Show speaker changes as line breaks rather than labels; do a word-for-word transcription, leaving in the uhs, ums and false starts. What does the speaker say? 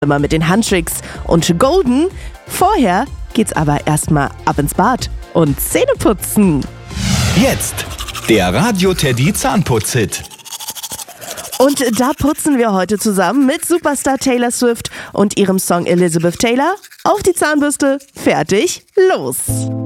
Immer mit den Handtricks und Golden. Vorher geht's aber erstmal ab ins Bad und Zähne putzen.
Jetzt der Radio Teddy Zahnputz-Hit.
Und da putzen wir heute zusammen mit Superstar Taylor Swift und ihrem Song Elizabeth Taylor. Auf die Zahnbürste, fertig, los!